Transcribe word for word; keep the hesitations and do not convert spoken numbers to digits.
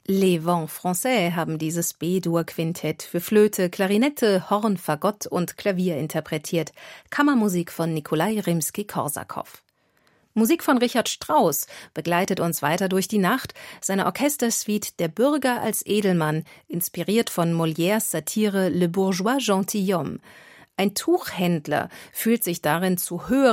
Les Vents Français haben dieses B-Dur-Quintett für Flöte, Klarinette, Horn, Fagott und Klavier interpretiert. Kammermusik von Nikolai Rimski-Korsakow. Musik von Richard Strauss begleitet uns weiter durch die Nacht. Seine Orchestersuite Der Bürger als Edelmann, inspiriert von Molières Satire Le Bourgeois Gentilhomme. Ein Tuchhändler fühlt sich darin zu höheren